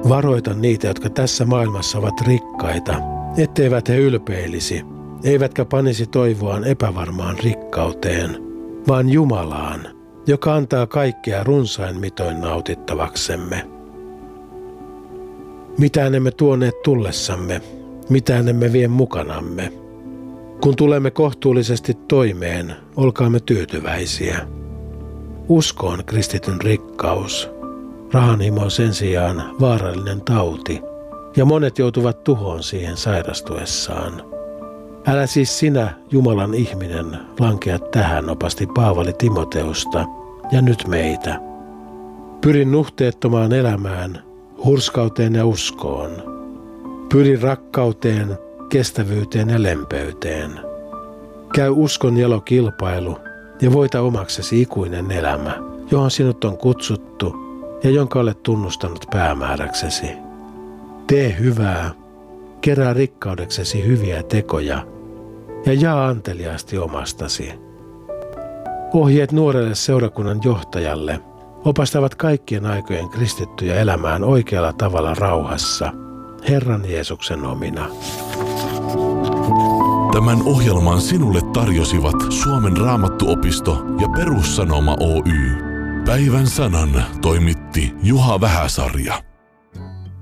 Varoita niitä, jotka tässä maailmassa ovat rikkaita, etteivät he ylpeilisi, eivätkä panisi toivoaan epävarmaan rikkauteen, vaan Jumalaan, joka antaa kaikkea runsain mitoin nautittavaksemme. Mitään emme tuoneet tullessamme, mitään emme vie mukanamme. Kun tulemme kohtuullisesti toimeen, olkaamme tyytyväisiä. Usko on kristityn rikkaus. Rahanhimo on sen sijaan vaarallinen tauti, ja monet joutuvat tuhoon siihen sairastuessaan. Älä siis sinä, Jumalan ihminen, lankea tähän, opasti Paavali Timoteusta ja nyt meitä. Pyri nuhteettomaan elämään, hurskauteen ja uskoon. Pyri rakkauteen, kestävyyteen ja lempeyteen. Käy uskon jalokilpailu ja voita omaksesi ikuinen elämä, johon sinut on kutsuttu ja jonka olet tunnustanut päämääräksesi. Tee hyvää, kerää rikkaudeksesi hyviä tekoja ja jaa anteliaasti omastasi. Ohjeet nuorelle seurakunnan johtajalle opastavat kaikkien aikojen kristittyjä elämään oikealla tavalla rauhassa, Herran Jeesuksen omina. Tämän ohjelman sinulle tarjosivat Suomen Raamattuopisto ja Perussanoma Oy. Päivän sanan toimitti Juha Vähäsarja.